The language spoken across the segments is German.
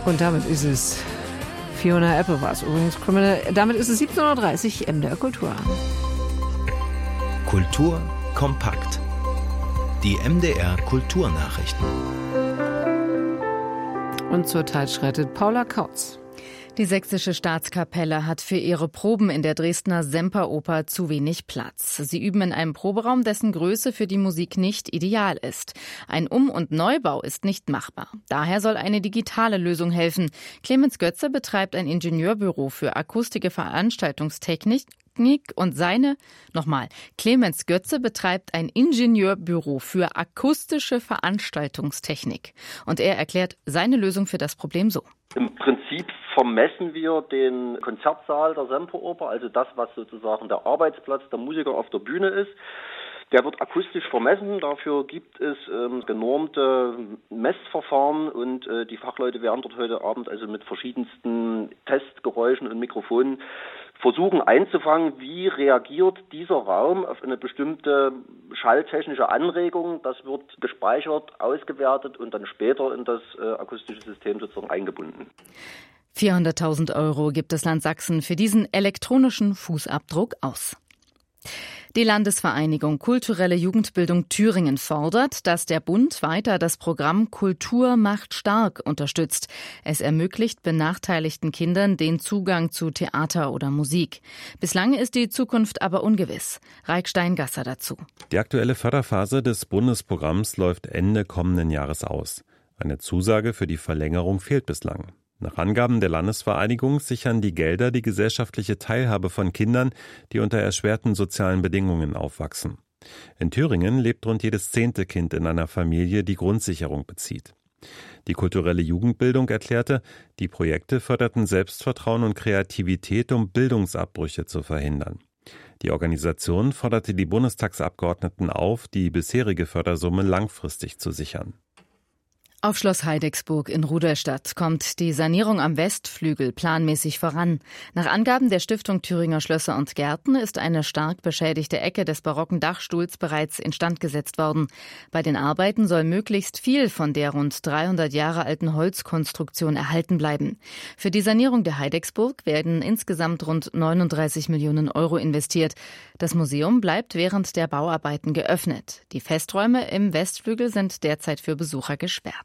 Und damit ist es Fiona Apple war es übrigens. Damit ist es 17.30 Uhr, MDR Kultur. Kultur kompakt. Die MDR Kulturnachrichten. Und zurzeit schreitet Paula Kautz. Die Sächsische Staatskapelle hat für ihre Proben in der Dresdner Semperoper zu wenig Platz. Sie üben in einem Proberaum, dessen Größe für die Musik nicht ideal ist. Ein Um- und Neubau ist nicht machbar. Daher soll eine digitale Lösung helfen. Clemens Götze betreibt ein Ingenieurbüro für akustische Veranstaltungstechnik und Clemens Götze betreibt ein Ingenieurbüro für akustische Veranstaltungstechnik. Und er erklärt seine Lösung für das Problem so. Im Prinzip vermessen wir den Konzertsaal der Semperoper, also das, was sozusagen der Arbeitsplatz der Musiker auf der Bühne ist. Der wird akustisch vermessen, dafür gibt es genormte Messverfahren und die Fachleute werden dort heute Abend also mit verschiedensten Testgeräuschen und Mikrofonen versuchen einzufangen, wie reagiert dieser Raum auf eine bestimmte schalltechnische Anregung. Das wird gespeichert, ausgewertet und dann später in das akustische System sozusagen eingebunden. 400.000 € gibt das Land Sachsen für diesen elektronischen Fußabdruck aus. Die Landesvereinigung Kulturelle Jugendbildung Thüringen fordert, dass der Bund weiter das Programm Kultur macht stark unterstützt. Es ermöglicht benachteiligten Kindern den Zugang zu Theater oder Musik. Bislang ist die Zukunft aber ungewiss. Raik Steingasser dazu. Die aktuelle Förderphase des Bundesprogramms läuft Ende kommenden Jahres aus. Eine Zusage für die Verlängerung fehlt bislang. Nach Angaben der Landesvereinigung sichern die Gelder die gesellschaftliche Teilhabe von Kindern, die unter erschwerten sozialen Bedingungen aufwachsen. In Thüringen lebt rund jedes 10. Kind in einer Familie, die Grundsicherung bezieht. Die kulturelle Jugendbildung erklärte, die Projekte förderten Selbstvertrauen und Kreativität, um Bildungsabbrüche zu verhindern. Die Organisation forderte die Bundestagsabgeordneten auf, die bisherige Fördersumme langfristig zu sichern. Auf Schloss Heidecksburg in Rudolstadt kommt die Sanierung am Westflügel planmäßig voran. Nach Angaben der Stiftung Thüringer Schlösser und Gärten ist eine stark beschädigte Ecke des barocken Dachstuhls bereits instand gesetzt worden. Bei den Arbeiten soll möglichst viel von der rund 300 Jahre alten Holzkonstruktion erhalten bleiben. Für die Sanierung der Heidecksburg werden insgesamt rund 39 Millionen € investiert. Das Museum bleibt während der Bauarbeiten geöffnet. Die Festräume im Westflügel sind derzeit für Besucher gesperrt.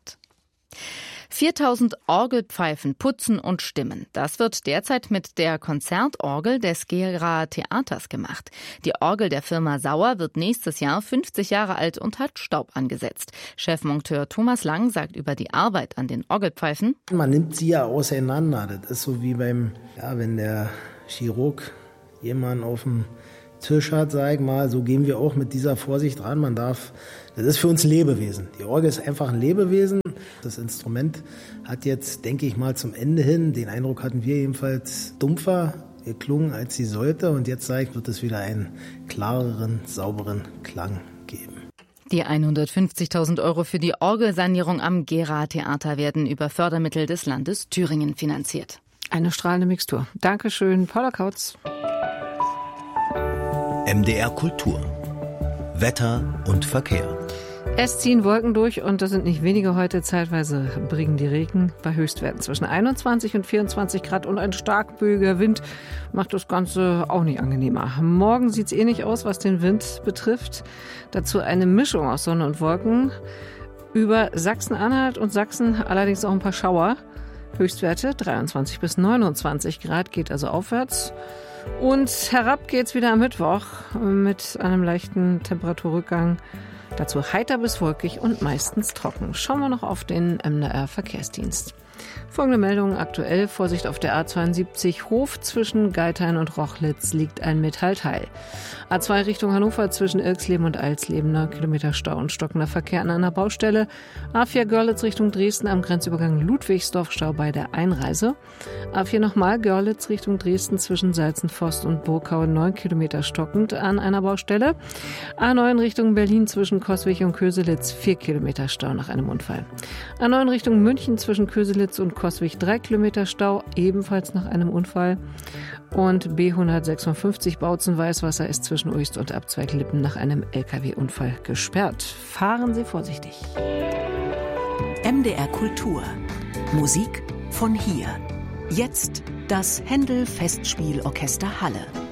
4.000 Orgelpfeifen putzen und stimmen. Das wird derzeit mit der Konzertorgel des Gera Theaters gemacht. Die Orgel der Firma Sauer wird nächstes Jahr 50 Jahre alt und hat Staub angesetzt. Chefmonteur Thomas Lang sagt über die Arbeit an den Orgelpfeifen: Man nimmt sie ja auseinander. Das ist so wie wenn der Chirurg jemanden auf dem Tisch hat, sag ich mal, so gehen wir auch mit dieser Vorsicht ran. Das ist für uns ein Lebewesen. Die Orgel ist einfach ein Lebewesen. Das Instrument hat jetzt, denke ich mal, zum Ende hin, den Eindruck hatten wir jedenfalls, dumpfer geklungen, als sie sollte. Und jetzt, wird es wieder einen klareren, sauberen Klang geben. Die 150.000 € für die Orgelsanierung am Gera Theater werden über Fördermittel des Landes Thüringen finanziert. Eine strahlende Mixtur. Dankeschön, Paula Kautz. MDR Kultur. Wetter und Verkehr. Es ziehen Wolken durch und das sind nicht wenige heute. Zeitweise bringen die Regen bei Höchstwerten zwischen 21 und 24 Grad und ein stark böiger Wind macht das Ganze auch nicht angenehmer. Morgen sieht es ähnlich aus, was den Wind betrifft. Dazu eine Mischung aus Sonne und Wolken. Über Sachsen-Anhalt und Sachsen allerdings auch ein paar Schauer. Höchstwerte 23 bis 29 Grad, geht also aufwärts. Und herab geht's wieder am Mittwoch mit einem leichten Temperaturrückgang. Dazu heiter bis wolkig und meistens trocken. Schauen wir noch auf den MDR Verkehrsdienst. Folgende Meldung aktuell. Vorsicht auf der A72 Hof zwischen Geithain und Rochlitz liegt ein Metallteil. A2 Richtung Hannover zwischen Ilksleben und Alsleben 9 Kilometer Stau und stockender Verkehr an einer Baustelle. A4 Görlitz Richtung Dresden am Grenzübergang Ludwigsdorf Stau bei der Einreise. A4 nochmal Görlitz Richtung Dresden zwischen Salzenforst und Burgau 9 Kilometer stockend an einer Baustelle. A9 Richtung Berlin zwischen Coswig und Köselitz 4 Kilometer Stau nach einem Unfall. A9 Richtung München zwischen Köselitz und Coswig 3 Kilometer Stau, ebenfalls nach einem Unfall. Und B156 Bautzen-Weißwasser ist zwischen Uist und Abzweiglippen nach einem LKW-Unfall gesperrt. Fahren Sie vorsichtig. MDR Kultur. Musik, von hier. Jetzt das Händel Festspielorchester Halle.